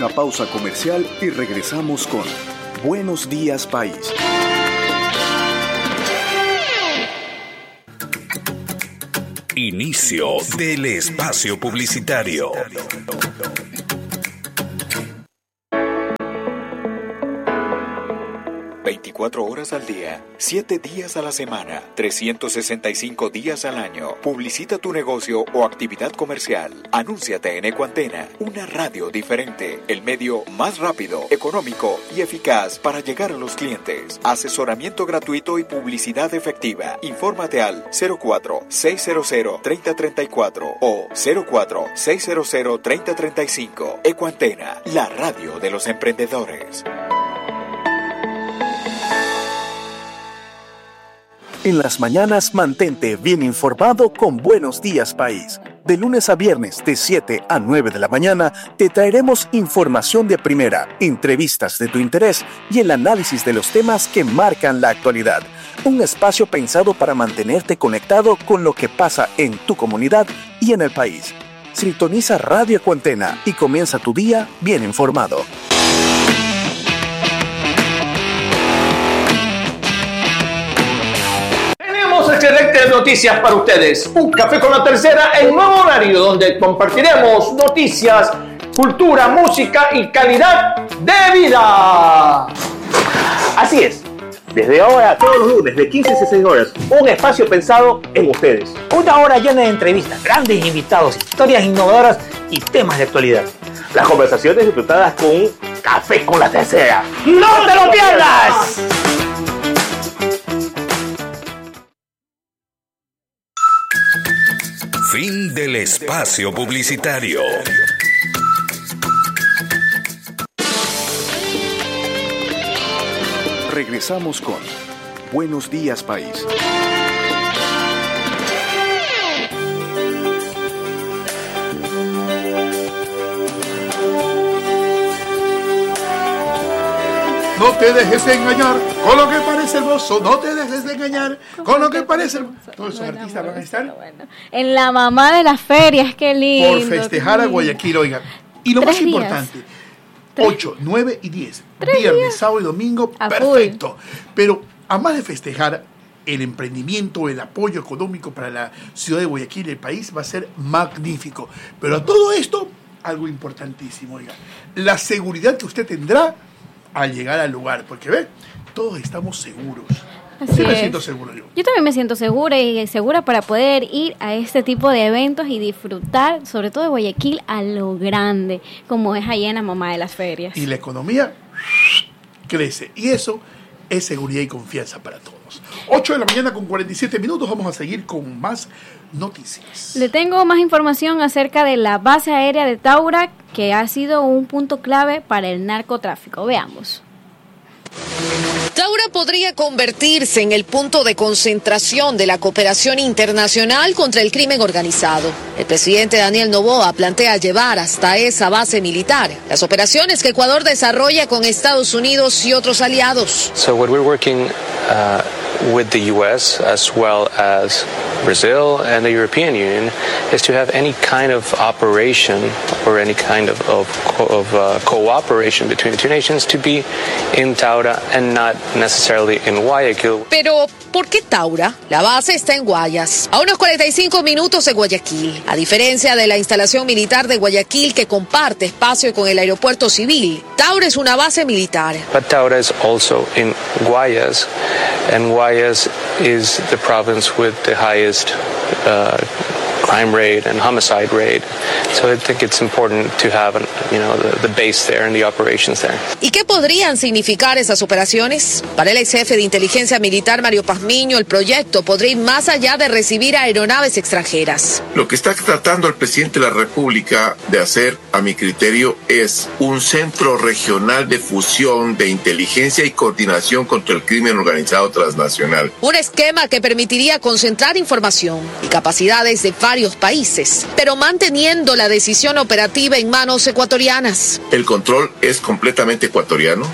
una pausa comercial y regresamos con Buenos Días País. Inicio del espacio publicitario. 24 horas al día, 7 días a la semana, 365 días al año. Publicita tu negocio o actividad comercial. Anúnciate en Ecuantena, una radio diferente, el medio más rápido, económico y eficaz para llegar a los clientes. Asesoramiento gratuito y publicidad efectiva. Infórmate al 04-600-3034 o 04-600-3035. Ecuantena, la radio de los emprendedores. En las mañanas mantente bien informado con Buenos Días País. De lunes a viernes de 7 a 9 de la mañana te traeremos información de primera, entrevistas de tu interés y el análisis de los temas que marcan la actualidad. Un espacio pensado para mantenerte conectado con lo que pasa en tu comunidad y en el país. Sintoniza Radio Ecuantena y comienza tu día bien informado. Excelentes noticias para ustedes. Un café con la tercera en nuevo horario donde compartiremos noticias, cultura, música y calidad de vida. Así es. Desde ahora, todos los lunes, de 15 a 16 horas, un espacio pensado en ustedes. Una hora llena de entrevistas, grandes invitados, historias innovadoras y temas de actualidad. Las conversaciones disfrutadas con un café con la tercera. ¡No te lo pierdas! Fin del espacio publicitario. Regresamos con Buenos Días País. No te dejes engañar con lo que parece hermoso. No te dejes de engañar con lo que parece hermoso. Todos esos artistas van a estar en la mamá de las ferias, qué lindo. Por festejar a Guayaquil, oigan. Y lo más importante, 8, 9 y 10. Viernes, sábado y domingo, perfecto. Pero además de festejar el emprendimiento, el apoyo económico para la ciudad de Guayaquil y el país, va a ser magnífico. Pero a todo esto, algo importantísimo, oigan. La seguridad que usted tendrá al llegar al lugar, porque ve, todos estamos seguros. Sí, me siento seguro yo. Yo también me siento segura y segura para poder ir a este tipo de eventos y disfrutar, sobre todo de Guayaquil, a lo grande, como es allá en la mamá de las ferias. Y la economía crece, y eso es seguridad y confianza para todos. 8 de la mañana con 47 minutos, vamos a seguir con más noticias. Le tengo más información acerca de la base aérea de Taura, que ha sido un punto clave para el narcotráfico. Veamos. Taura podría convertirse en el punto de concentración de la cooperación internacional contra el crimen organizado. El presidente Daniel Noboa plantea llevar hasta esa base militar las operaciones que Ecuador desarrolla con Estados Unidos y otros aliados. So what we're working with the U.S. as well as Brazil and the European Union is to have any kind of operation or any kind of cooperation between the two nations to be in Taura and not necessarily in Guayaquil. Pero, ¿por qué Taura? La base está en Guayas, a unos 45 minutos de Guayaquil. A diferencia de la instalación militar de Guayaquil que comparte espacio con el aeropuerto civil, Taura es una base militar. But Taura is also in Guayas, and Guayas is the province with the highest crime rate and homicide rate. So I think it's important to have, the base there and the operations there. ¿Y qué podrían significar esas operaciones? Para el ex jefe de inteligencia militar Mario Pazmiño, el proyecto podría ir más allá de recibir aeronaves extranjeras. Lo que está tratando el presidente de la República de hacer, a mi criterio, es un centro regional de fusión de inteligencia y coordinación contra el crimen organizado transnacional. Un esquema que permitiría concentrar información y capacidades de varios países, pero manteniendo la decisión operativa en manos ecuatorianas. El control es completamente ecuatoriano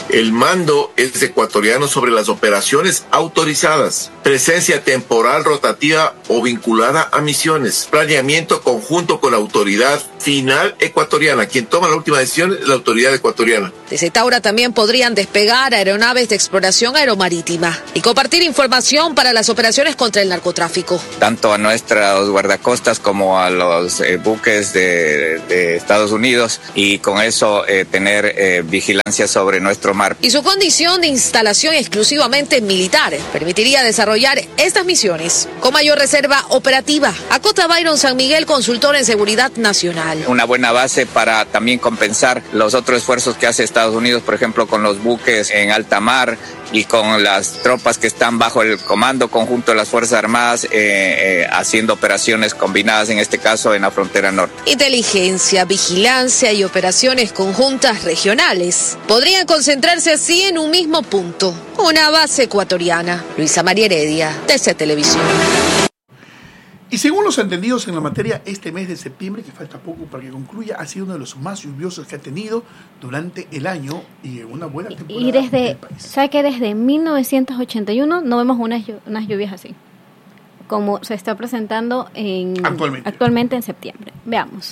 El mando es ecuatoriano sobre las operaciones autorizadas, presencia temporal rotativa o vinculada a misiones, planeamiento conjunto con la autoridad final ecuatoriana. Quien toma la última decisión es la autoridad ecuatoriana. Desde Taura también podrían despegar aeronaves de exploración aeromarítima y compartir información para las operaciones contra el narcotráfico. Tanto a nuestros guardacostas como a los buques de Estados Unidos, y con eso tener vigilancia sobre nuestro mar. Y su condición de instalación exclusivamente militar permitiría desarrollar estas misiones con mayor reserva operativa. Acota Byron San Miguel, consultor en seguridad nacional. Una buena base para también compensar los otros esfuerzos que hace Estados Unidos, por ejemplo, con los buques en alta mar y con las tropas que están bajo el comando conjunto de las Fuerzas Armadas haciendo operaciones combinadas, en este caso en la frontera norte. Inteligencia, vigilancia y operaciones conjuntas regionales podrían concentrarse así en un mismo punto, una base ecuatoriana. Luisa María Heredia, TC Televisión. Y según los entendidos en la materia, este mes de septiembre, que falta poco para que concluya, ha sido uno de los más lluviosos que ha tenido durante el año y una buena temporada. Y ¿sabe que desde 1981 no vemos unas lluvias así? Como se está presentando actualmente en septiembre. Veamos.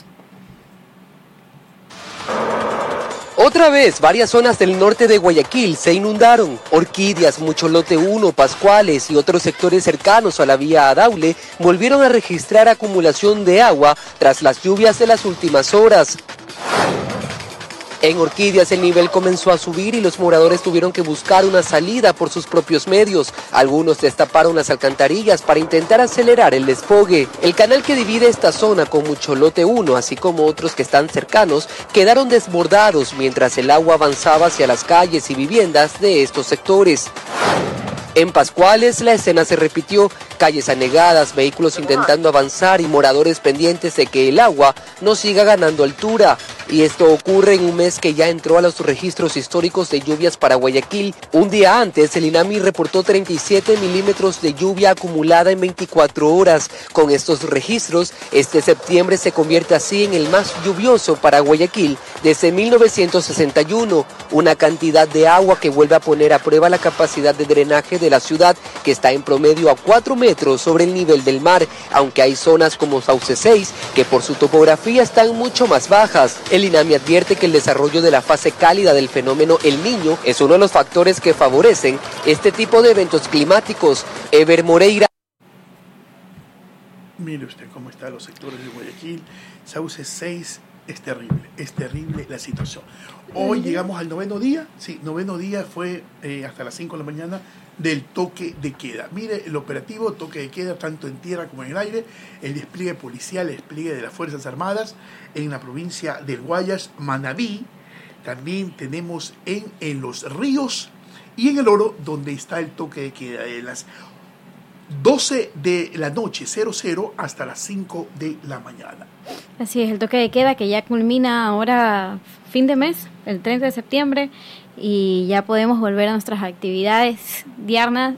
Otra vez, varias zonas del norte de Guayaquil se inundaron. Orquídeas, Mucho Lote 1, Pascuales y otros sectores cercanos a la vía Daule volvieron a registrar acumulación de agua tras las lluvias de las últimas horas. En Orquídeas el nivel comenzó a subir y los moradores tuvieron que buscar una salida por sus propios medios. Algunos destaparon las alcantarillas para intentar acelerar el desfogue. El canal que divide esta zona con Mucho Lote 1, así como otros que están cercanos, quedaron desbordados mientras el agua avanzaba hacia las calles y viviendas de estos sectores. En Pascuales la escena se repitió, calles anegadas, vehículos intentando avanzar y moradores pendientes de que el agua no siga ganando altura. Y esto ocurre en un mes que ya entró a los registros históricos de lluvias para Guayaquil. Un día antes, el INAMI reportó 37 milímetros de lluvia acumulada en 24 horas. Con estos registros, este septiembre se convierte así en el más lluvioso para Guayaquil desde 1961. Una cantidad de agua que vuelve a poner a prueba la capacidad de drenaje de la ciudad, que está en promedio a 4 metros sobre el nivel del mar, aunque hay zonas como Sauce 6 que por su topografía están mucho más bajas. El INAMI advierte que el desarrollo de la fase cálida del fenómeno El Niño es uno de los factores que favorecen este tipo de eventos climáticos. Ever Moreira. Mire usted cómo están los sectores de Guayaquil. Sauce 6 es terrible la situación. Hoy llegamos al noveno día, fue hasta las 5 de la mañana del toque de queda. Mire, el operativo toque de queda tanto en tierra como en el aire, el despliegue policial, el despliegue de las Fuerzas Armadas en la provincia del Guayas, Manabí. También tenemos en Los Ríos y en El Oro, donde está el toque de queda de las 12 de la noche, 00, hasta las 5 de la mañana. Así es, el toque de queda que ya culmina ahora fin de mes, el 30 de septiembre, y ya podemos volver a nuestras actividades diarias,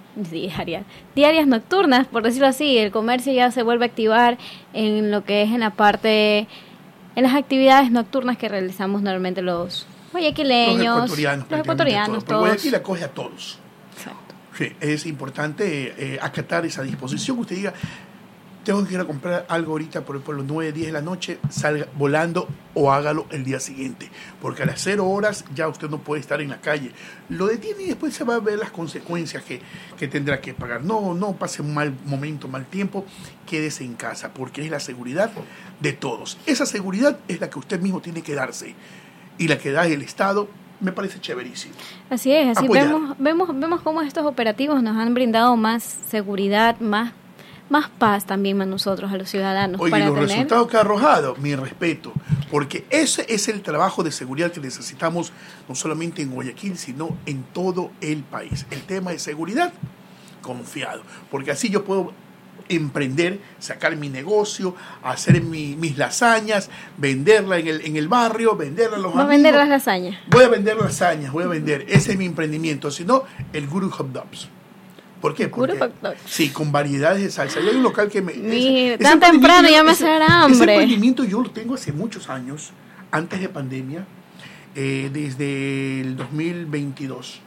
nocturnas, por decirlo así. El comercio ya se vuelve a activar en lo que es en la parte, en las actividades nocturnas que realizamos normalmente los guayaquileños, los ecuatorianos, todos. Guayaquil acoge a todos. Exacto. Sí, es importante acatar esa disposición. Usted diga, tengo que ir a comprar algo ahorita por los 9, 10 de la noche, salga volando o hágalo el día siguiente, porque a las 0 horas ya usted no puede estar en la calle. Lo detiene y después se va a ver las consecuencias que tendrá que pagar. No pase un mal momento, mal tiempo, quédese en casa, porque es la seguridad de todos. Esa seguridad es la que usted mismo tiene que darse, y la que da el Estado me parece chéverísimo. Así es, así vemos cómo estos operativos nos han brindado más seguridad, más paz también a nosotros, a los ciudadanos. Oye, los resultados que ha arrojado, mi respeto, porque ese es el trabajo de seguridad que necesitamos no solamente en Guayaquil, sino en todo el país. El tema de seguridad, confiado, porque así yo puedo emprender, sacar mi negocio, hacer mis lasañas, venderla en el barrio, venderla a los amigos. ¿Voy a vender las lasañas? Voy a vender, ese es mi emprendimiento, si no, el Guru Hot Dogs. ¿Por qué? Porque, sí, con variedades de salsa. Y hay un local que tan temprano ya me hace hambre. Ese emprendimiento yo lo tengo hace muchos años, antes de pandemia, Desde el 2020,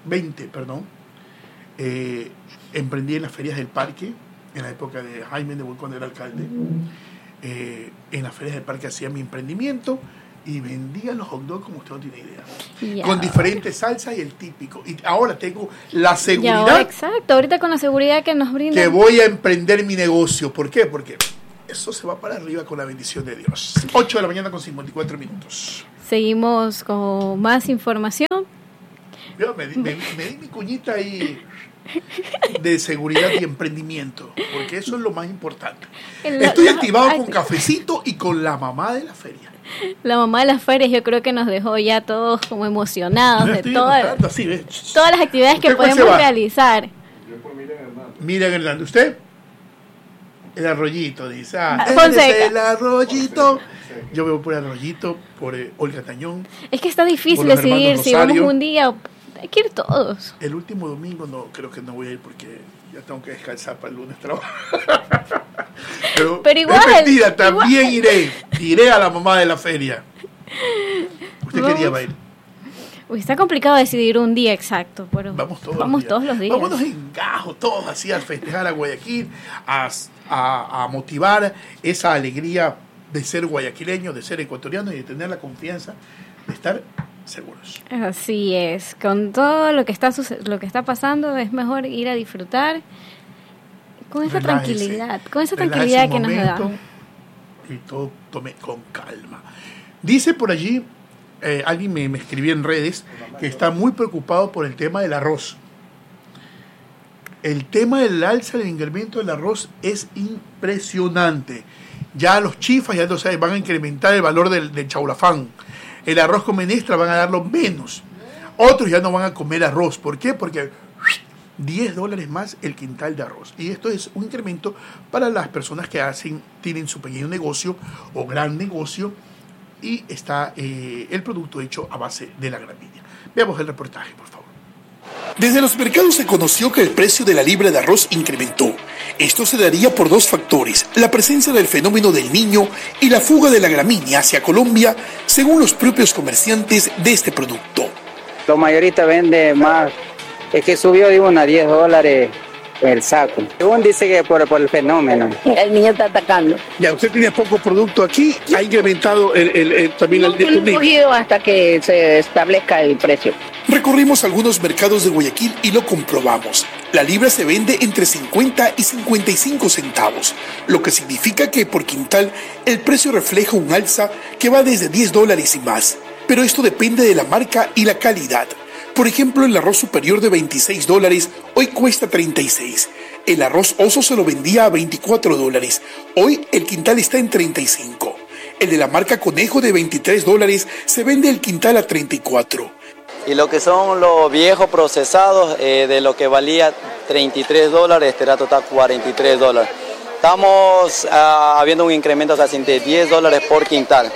emprendí en las ferias del parque, en la época de Jaime de cuando era alcalde. En las ferias del parque hacía mi emprendimiento y vendía los hot dogs como usted no tiene idea. Con diferentes salsas y el típico. Y ahora tengo la seguridad. Ahora, exacto, ahorita con la seguridad que nos brinda. Que voy a emprender mi negocio. ¿Por qué? Porque eso se va para arriba con la bendición de Dios. 8 de la mañana con 54 minutos. Seguimos con más información. Yo me di mi cuñita ahí de seguridad y emprendimiento, porque eso es lo más importante. Estoy activado con cafecito y con la mamá de la feria. La mamá de las ferias yo creo que nos dejó ya todos como emocionados de todas las actividades que podemos realizar. Miriam Hernández, ¿usted? El Arroyito, dice. Fonseca. El Arroyito. Yo veo por el Arroyito, por Olga Tañón. Es que está difícil decidir si vamos un día o hay que ir todos. El último domingo no, creo que no voy a ir porque ya tengo que descansar para el lunes trabajo. Pero igual. Es mentira, también iré a la mamá de la feria. ¿Usted qué día va a ir? Uy, está complicado decidir un día exacto, pero vamos todos los días. Vámonos en gajo todos así a festejar a Guayaquil, a motivar esa alegría de ser guayaquileño, de ser ecuatoriano y de tener la confianza de estar seguros. Así es, con todo lo que está pasando es mejor ir a disfrutar con esa tranquilidad, que nos da. Y todo tome con calma. Dice por allí, alguien me escribió en redes que está muy preocupado por el tema del arroz. El tema del alza del incremento del arroz es impresionante. Ya los chifas ya van a incrementar el valor del chaulafán. El arroz con menestra van a darlo menos. Otros ya no van a comer arroz. ¿Por qué? Porque $10 más el quintal de arroz. Y esto es un incremento para las personas que tienen su pequeño negocio o gran negocio y está el producto hecho a base de la gramínea. Veamos el reportaje, por favor. Desde los mercados se conoció que el precio de la libra de arroz incrementó. Esto se daría por dos factores: la presencia del fenómeno del Niño y la fuga de la gramínea hacia Colombia, según los propios comerciantes de este producto. Los mayoristas venden más, es que subió de a $10 el saco. Según dice que por el fenómeno. El niño está atacando. Ya, usted tiene poco producto aquí, ha incrementado también el hemos cogido hasta que se establezca el precio. Recorrimos algunos mercados de Guayaquil y lo comprobamos. La libra se vende entre 50 y 55 centavos, lo que significa que por quintal el precio refleja un alza que va desde $10 y más. Pero esto depende de la marca y la calidad. Por ejemplo, el arroz superior de $26 hoy cuesta $36. El arroz oso se lo vendía a $24. Hoy el quintal está en $35. El de la marca Conejo de $23 se vende el quintal a $34. Y lo que son los viejos procesados, de lo que valía $33, este rato está $43. Estamos habiendo un incremento casi de $10 por quintal.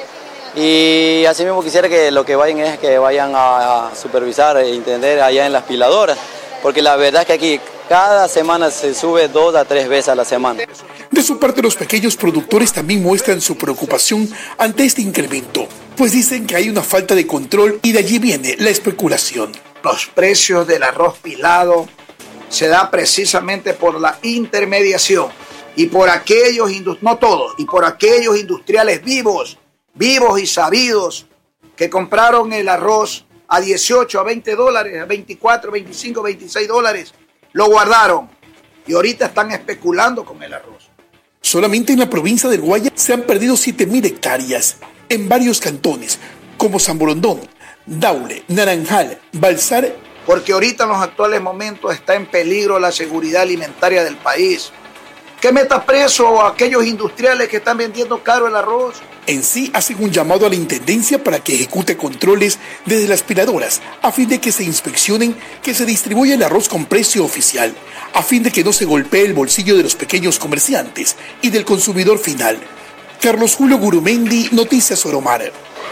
Y así mismo quisiera que lo que vayan es que vayan a supervisar e entender allá en las piladoras, porque la verdad es que aquí cada semana se sube 2 a 3 veces a la semana. De su parte, los pequeños productores también muestran su preocupación ante este incremento, pues dicen que hay una falta de control y de allí viene la especulación. Los precios del arroz pilado se da precisamente por la intermediación y por aquellos, no todos, y por aquellos industriales vivos y sabidos que compraron el arroz a $18, a $20, a $24, $25, $26, lo guardaron y ahorita están especulando con el arroz. Solamente en la provincia del Guaya se han perdido 7.000 hectáreas en varios cantones, como San Borondón, Daule, Naranjal, Balsar. Porque ahorita en los actuales momentos está en peligro la seguridad alimentaria del país. Que meta preso a aquellos industriales que están vendiendo caro el arroz. En sí hacen un llamado a la Intendencia para que ejecute controles desde las piladoras a fin de que se inspeccionen que se distribuya el arroz con precio oficial, a fin de que no se golpee el bolsillo de los pequeños comerciantes y del consumidor final. Carlos Julio Gurumendi, Noticias Oromar.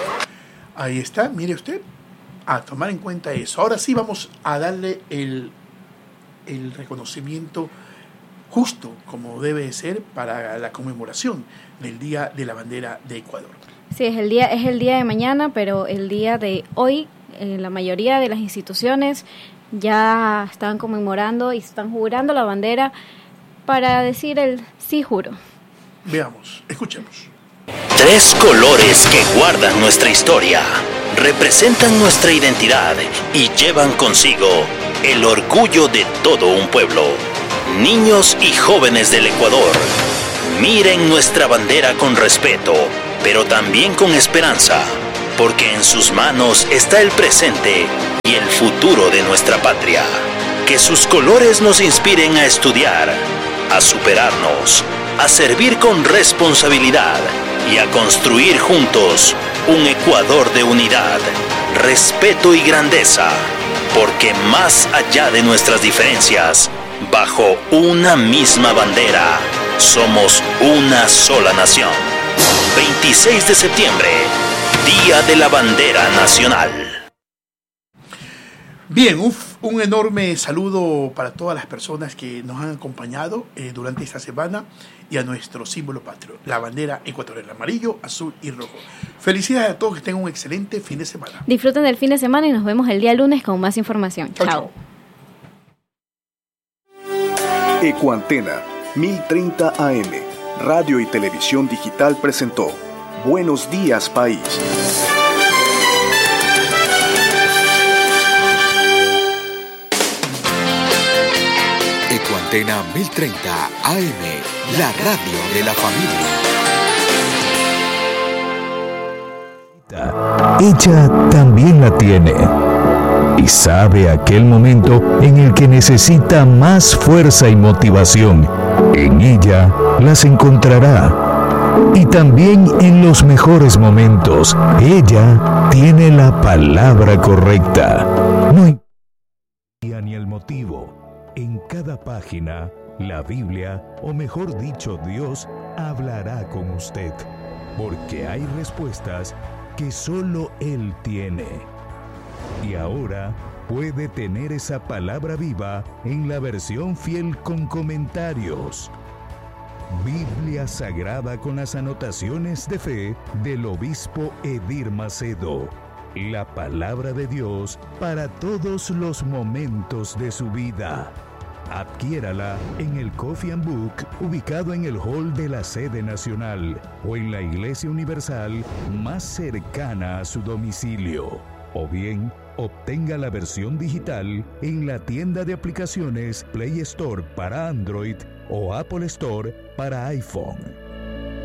Ahí está, mire usted, a tomar en cuenta eso. Ahora sí vamos a darle el reconocimiento justo como debe ser para la conmemoración del Día de la Bandera de Ecuador. Sí, es el día de mañana, pero el día de hoy, la mayoría de las instituciones ya están conmemorando y están jurando la bandera para decir el sí juro. Veamos, escuchemos. 3 colores que guardan nuestra historia, representan nuestra identidad y llevan consigo el orgullo de todo un pueblo. Niños y jóvenes del Ecuador, miren nuestra bandera con respeto, pero también con esperanza, porque en sus manos está el presente y el futuro de nuestra patria. Que sus colores nos inspiren a estudiar, a superarnos, a servir con responsabilidad y a construir juntos un Ecuador de unidad, respeto y grandeza, porque más allá de nuestras diferencias, bajo una misma bandera, somos una sola nación. 26 de septiembre, Día de la Bandera Nacional. Bien, un enorme saludo para todas las personas que nos han acompañado durante esta semana y a nuestro símbolo patrio, la bandera ecuatoriana, amarillo, azul y rojo. Felicidades a todos, que tengan un excelente fin de semana. Disfruten del fin de semana y nos vemos el día lunes con más información. Chao. Ecuantena 1030 AM, Radio y Televisión Digital presentó Buenos Días País. Ecuantena 1030 AM, la radio de la familia. Ella también la tiene y sabe aquel momento en el que necesita más fuerza y motivación. En ella las encontrará. Y también en los mejores momentos, ella tiene la palabra correcta. No importa ni el motivo. En cada página, la Biblia, o mejor dicho, Dios, hablará con usted. Porque hay respuestas que solo Él tiene. Y ahora puede tener esa palabra viva en la versión fiel con comentarios. Biblia Sagrada con las anotaciones de fe del obispo Edir Macedo. La palabra de Dios para todos los momentos de su vida. Adquiérala en el Coffee and Book, ubicado en el hall de la sede nacional o en la Iglesia Universal más cercana a su domicilio. O bien, obtenga la versión digital en la tienda de aplicaciones Play Store para Android o Apple Store para iPhone.